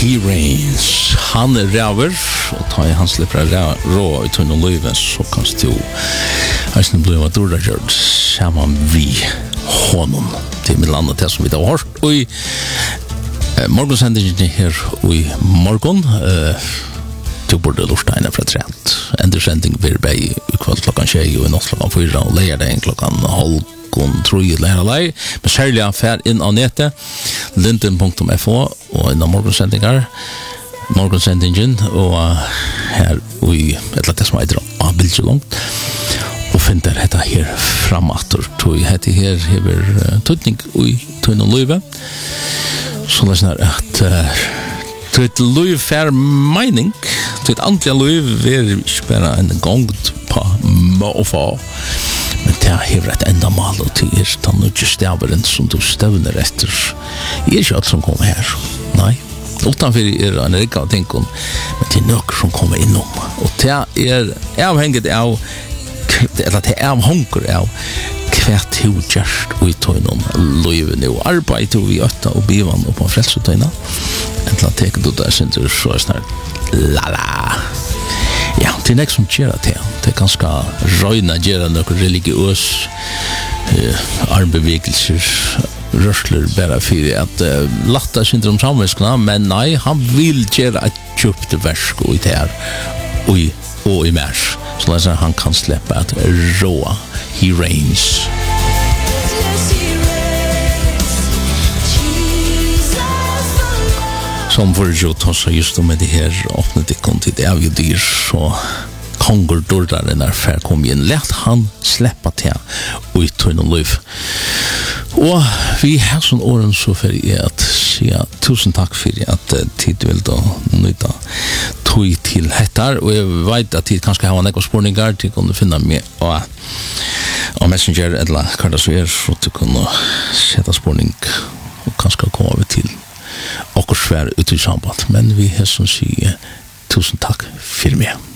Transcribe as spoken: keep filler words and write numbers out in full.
He reigns. Han er ræver, og tar jeg han slipper rå i tunn og løyven, så kanst du eisen bli av dårda gjørt sammen vi honom til min landet til som vi da har hørt. Og i eh, morgonsendingen her og i morgon eh, du burde lorsteine fra trent. Endersending blir bei i kveld klokkan tjei og i natt klokkan fyra og leier det klokkan halv kon tror jeg lærer lei, men særlig affær inn av nettet, linden punktum f o, og inn av morgonsendingar, morgonsendingen, og her, og i et eller annet som heter av bildet langt, og finner dette her framatter, tror jeg dette her hever tøytning i tøyne og løyve, så det er at til et løyve fær mening, til et antlige løyve er ikke bare en gang på må og få, men det hever et enda mal og til er den nødje staveren som du støvner etter. Det er ikke alt som kommer her, nei. Utanfor er en rikka av tingene, men det er nøkker som kommer innom. Og det er avhengig av, eller det er avhånger av hva du gjørst og i tøynen løyvene og arbeid og vi øtta og bivan og på frelsetøyna. Eller teker du der sin tur så er snart la-la. Ja, det er nek som gjør det. Det er ganske røyna gjør noen religiøs uh, armbevegelser, rørsler bare for at uh, latta syndrom samviskene, men nei, han vil gjøre et kjøpt versk og i det her, og i, og i mer. Så lesen han kan slippe at råa, he reigns. Som for jo tossa just om det her åpnet det kom til det av jo dyr så konger dårdaren er fær kom igjen let han sleppa til og i tøyne løyv og vi har sånn åren så for jeg at sier tusen takk for at uh, tid vil da nøyda tøy til hettar og jeg vet at tid kanskje har nekva spurningar til kunne finne meg og, og messenger eller hva det så er så til kunne sette spurning og kanskje komme over til og svær ut i samband, men vi har som sier tusen takk for meg.